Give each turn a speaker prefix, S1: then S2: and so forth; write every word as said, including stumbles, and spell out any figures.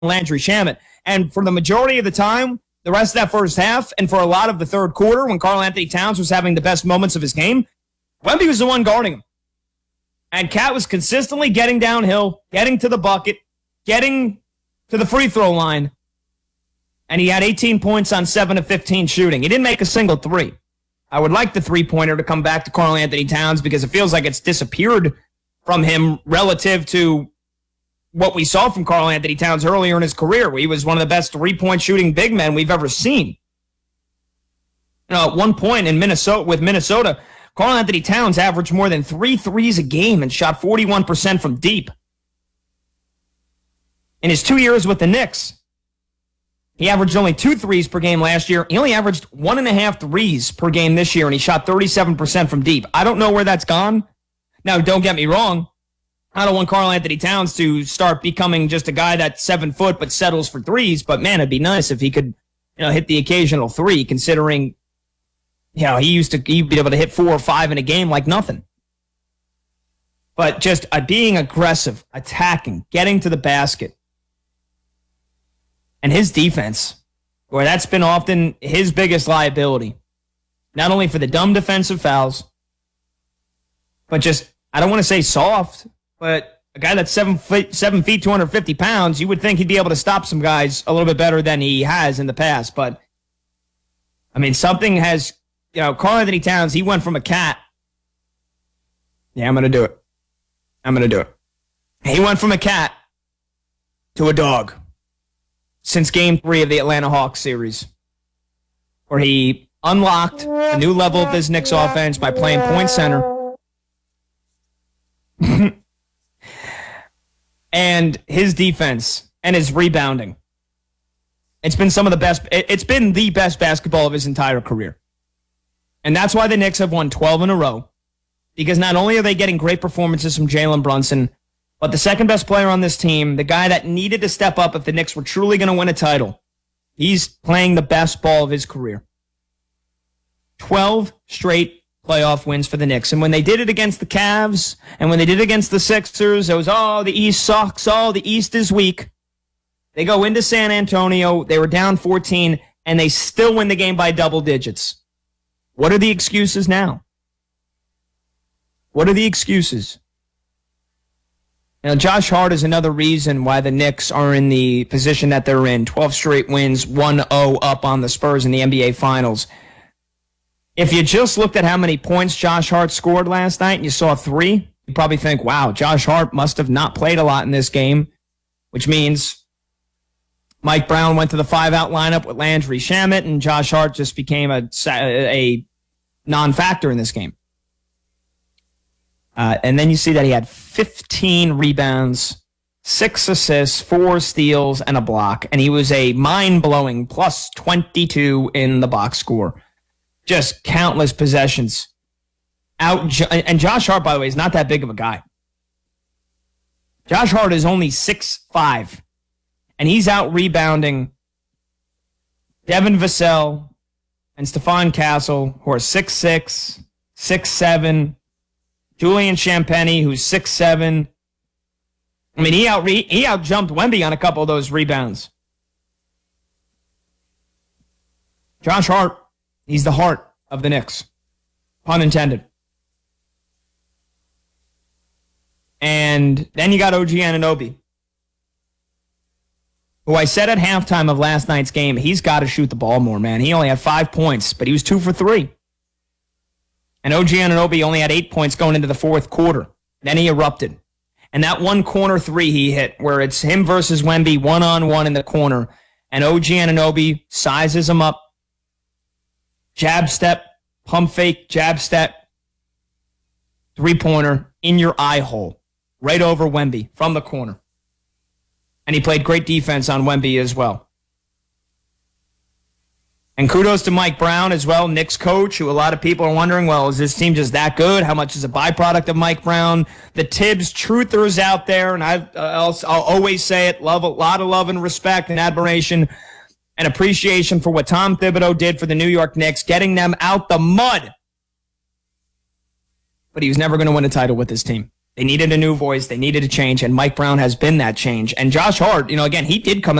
S1: Landry Shamet. And for the majority of the time, the rest of that first half, and for a lot of the third quarter, when Karl-Anthony Towns was having the best moments of his game, Wemby was the one guarding him. And Cat was consistently getting downhill, getting to the bucket, getting to the free throw line. And he had eighteen points on seven of fifteen shooting. He didn't make a single three. I would like the three-pointer to come back to Karl-Anthony Towns because it feels like it's disappeared from him relative to what we saw from Karl-Anthony Towns earlier in his career, where he was one of the best three-point shooting big men we've ever seen. You know, at one point in Minnesota, with Minnesota, Karl-Anthony Towns averaged more than three threes a game and shot forty-one percent from deep. In his two years with the Knicks, he averaged only two threes per game last year. He only averaged one and a half threes per game this year, and he shot thirty-seven percent from deep. I don't know where that's gone. Now, don't get me wrong. I don't want Karl-Anthony Towns to start becoming just a guy that's seven foot but settles for threes. But, man, it'd be nice if he could, you know, hit the occasional three, considering, you know, he used to he'd be able to hit four or five in a game like nothing. But just uh, being aggressive, attacking, getting to the basket. And his defense, where that's been often his biggest liability, not only for the dumb defensive fouls, but just, I don't want to say soft, but a guy that's seven feet, seven feet, two hundred fifty pounds, you would think he'd be able to stop some guys a little bit better than he has in the past. But, I mean, something has, you know, Karl-Anthony Towns, he went from a cat. Yeah, I'm going to do it. I'm going to do it. He went from a cat to a dog since game three of the Atlanta Hawks series, where he unlocked a new level of this Knicks offense by playing point center. And his defense and his rebounding. It's been some of the best, it's been the best basketball of his entire career. And that's why the Knicks have won twelve in a row. Because not only are they getting great performances from Jalen Brunson, but the second best player on this team, the guy that needed to step up if the Knicks were truly going to win a title, he's playing the best ball of his career. twelve straight playoff wins for the Knicks. And when they did it against the Cavs, and when they did it against the Sixers, it was, oh, the East sucks, oh, the East is weak. They go into San Antonio, they were down fourteen, and they still win the game by double digits. What are the excuses now? What are the excuses? Now, Josh Hart is another reason why the Knicks are in the position that they're in. twelve straight wins, one oh up on the Spurs in the N B A Finals. If you just looked at how many points Josh Hart scored last night and you saw three, you'd probably think, wow, Josh Hart must have not played a lot in this game, which means Mike Brown went to the five-out lineup with Landry Shamet, and Josh Hart just became a, a non-factor in this game. Uh, and then you see that he had fifteen rebounds, six assists, four steals, and a block. And he was a mind-blowing plus twenty-two in the box score. Just countless possessions. Out, and Josh Hart, by the way, is not that big of a guy. Josh Hart is only six five. And he's out rebounding Devin Vassell and Stephon Castle, who are six six, six seven. Julian Champagnie, who's six seven. I mean, he out he out jumped Wemby on a couple of those rebounds. Josh Hart, he's the heart of the Knicks. Pun intended. And then you got O G Anunoby, who I said at halftime of last night's game, he's got to shoot the ball more, man. He only had five points, but he was two for three. And O G Anunoby only had eight points going into the fourth quarter. Then he erupted. And that one corner three he hit, where it's him versus Wemby one-on-one in the corner, and O G Anunoby sizes him up. Jab step, pump fake, jab step, three-pointer in your eye hole, right over Wemby from the corner. And he played great defense on Wemby as well. And kudos to Mike Brown as well, Knicks coach, who a lot of people are wondering, well, is this team just that good? How much is a byproduct of Mike Brown? The Tibbs truthers out there, and I, I'll, I'll always say it, love a lot of love and respect and admiration and appreciation for what Tom Thibodeau did for the New York Knicks, getting them out the mud. But he was never going to win a title with this team. They needed a new voice. They needed a change, and Mike Brown has been that change. And Josh Hart, you know, again, he did come